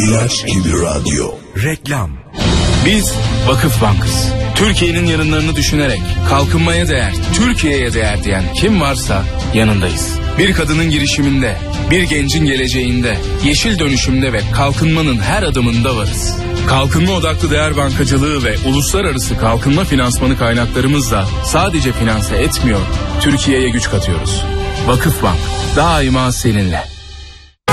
İlaç gibi radyo. Reklam. Biz Vakıf Bank'ız. Türkiye'nin yarınlarını düşünerek kalkınmaya değer, Türkiye'ye değer diyen kim varsa yanındayız. Bir kadının girişiminde, bir gencin geleceğinde, yeşil dönüşümde ve kalkınmanın her adımında varız. Kalkınma odaklı değer bankacılığı ve uluslararası kalkınma finansmanı kaynaklarımızla sadece finanse etmiyor, Türkiye'ye güç katıyoruz. Vakıf Bank, daima seninle.